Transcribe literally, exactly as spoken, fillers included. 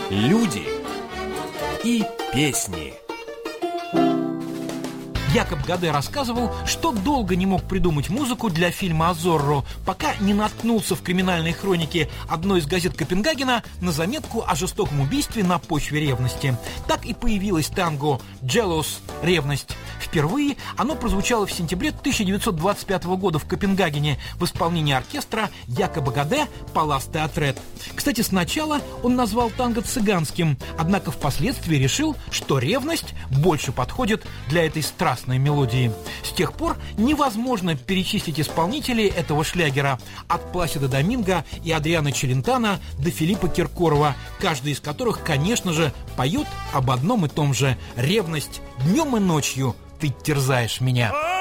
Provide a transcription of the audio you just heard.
Люди и песни. Якоб Гаде рассказывал, что долго не мог придумать музыку для фильма о Зорро, пока не наткнулся в криминальной хронике одной из газет Копенгагена на заметку о жестоком убийстве на почве ревности. Так и появилось танго «Jealous» – «Ревность». Впервые оно прозвучало в сентябре тысяча девятьсот двадцать пятого года в Копенгагене в исполнении оркестра Якоба Гаде «Палас Театрет». Кстати, сначала он назвал танго цыганским, однако впоследствии решил, что «Ревность» больше подходит для этой страстной мелодии. С тех пор невозможно перечислить исполнителей этого шлягера, от Пласида Доминго и Адриано Челентано до Филиппа Киркорова, каждый из которых, конечно же, поет об одном и том же: «Ревность, днем и ночью ты терзаешь меня».